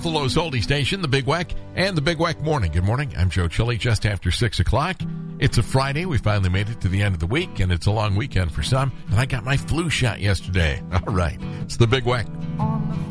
Buffalo's oldie station, the Big Weck, and the Big Weck Morning. Good morning. I'm Joe Chili, just after 6 o'clock. It's a Friday. We finally made it to the end of the week, and it's a long weekend for some. And I got my flu shot yesterday. All right. It's the Big Weck.